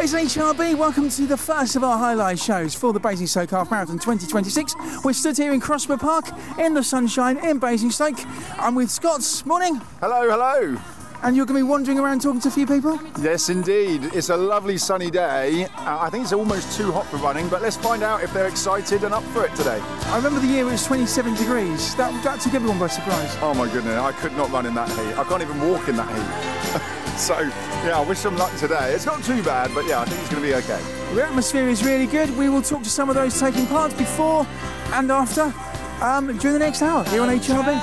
It's HRB. Welcome to the first of our highlight shows for the Basingstoke Half Marathon 2026. We're stood here in Crossbar Park in the sunshine in Basingstoke. I'm with Scott. Morning. Hello, hello. And you're going to be wandering around talking to a few people? Yes, indeed. It's a lovely sunny day. I think it's almost too hot for running, but let's find out if they're excited and up for it today. I remember the year it was 27 degrees. That took everyone by surprise. Oh my goodness, I could not run in that heat. I can't even walk in that heat. So, yeah, I wish them luck today. It's not too bad, but yeah, I think it's going to be okay. The atmosphere is really good. We will talk to some of those taking part before and after during the next hour here on HRB.